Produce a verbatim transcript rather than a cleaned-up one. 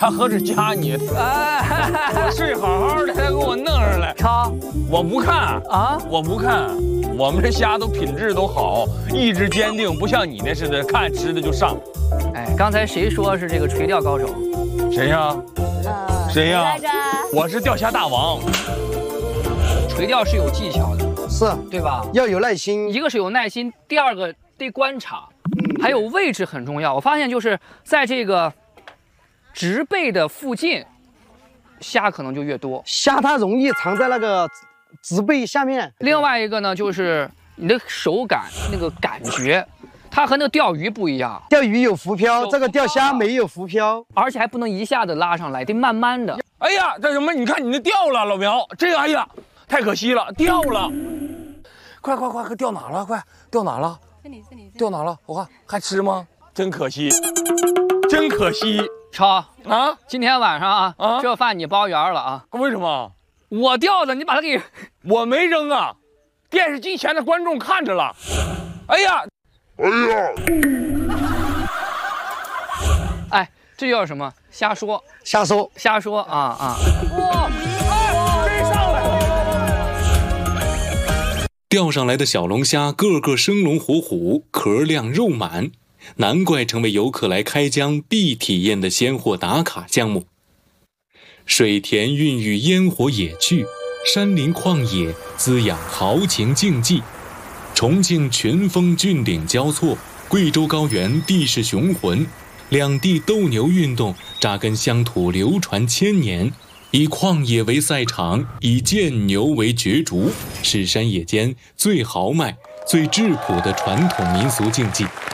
他何止加你？哎，我睡好好的，他给我弄上来。 超， 我不看啊， 我不看。我们这虾都品质都好，意志坚定，不像你那似的，看吃的就上。 哎，刚才谁说是这个垂钓高手？ 谁呀？ 呃， 谁呀？ 来着？ 我是钓虾大王。 垂钓是有技巧的， 是对吧？ 要有耐心， 一个是有耐心，第二个得观察， 嗯， 还有位置很重要。我发现就是在这个植被的附近，虾可能就越多。 虾它容易藏在那个植被下面。 另外一个呢，就是你的手感那个感觉，它和那个钓鱼不一样。 钓鱼有浮漂， 有浮漂这个钓虾没有浮漂， 而且还不能一下子拉上来，得慢慢的。 哎呀，这什么？你看你那掉了，老苗，这个哎呀，太可惜了，掉了！快快快，快掉哪了？快掉哪了？ 是你是你掉哪了？我看还吃吗？真可惜，真可惜。 超啊！ 今天晚上啊， 啊这饭你包圆了啊！ 为什么？ 我钓的，你把它给…… 我没扔啊，电视机前的观众看着了。哎呀，哎呀！ 哎，这叫什么？瞎说， 瞎说， 瞎说啊啊！ 哇！哎，真上来了！ 钓上来的小龙虾个个生龙活虎，壳亮肉满，难怪成为游客来开江必体验的鲜货打卡项目。水田孕育烟火野趣，山林旷野滋养豪情竞技。重庆群峰峻岭交错，贵州高原地势雄浑，两地斗牛运动扎根乡土流传千年，以旷野为赛场，以健牛为角逐，是山野间最豪迈、最质朴的传统民俗竞技。